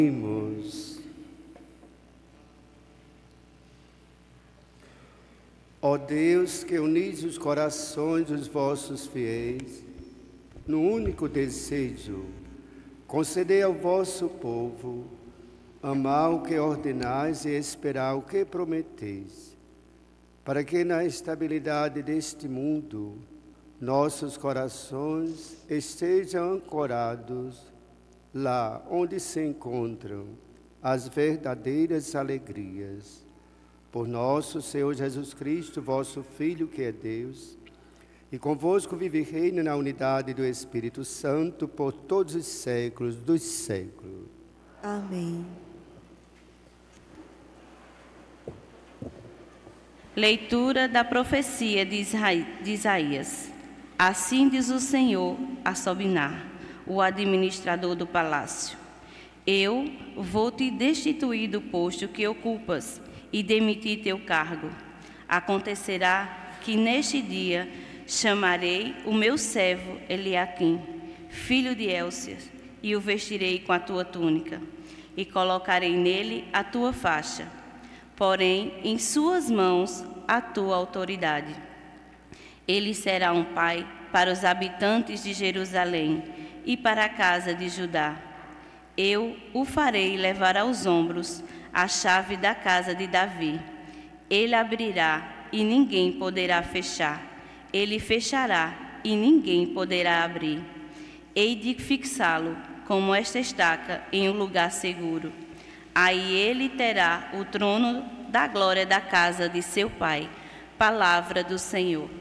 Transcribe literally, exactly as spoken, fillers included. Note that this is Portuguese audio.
Oremos. Ó Deus, que unis os corações dos vossos fiéis no único desejo, concedei ao vosso povo amar o que ordenais e esperar o que prometeis, para que na estabilidade deste mundo nossos corações estejam ancorados lá onde se encontram as verdadeiras alegrias. Por nosso Senhor Jesus Cristo, vosso Filho, que é Deus, e convosco vive e reina na unidade do Espírito Santo por todos os séculos dos séculos. Amém. Leitura da profecia de Isaías. Assim diz o Senhor a Sobinar, o administrador do palácio: Eu vou te destituir do posto que ocupas e demitir teu cargo. Acontecerá que neste dia chamarei o meu servo Eliaquim, filho de Elcias, e o vestirei com a tua túnica, e colocarei nele a tua faixa. Porém, em suas mãos a tua autoridade. Ele será um pai para os habitantes de Jerusalém e para a casa de Judá. Eu o farei levar aos ombros a chave da casa de Davi. Ele abrirá e ninguém poderá fechar. Ele fechará e ninguém poderá abrir. Hei de fixá-lo como esta estaca em um lugar seguro. Aí ele terá o trono da glória da casa de seu pai. Palavra do Senhor.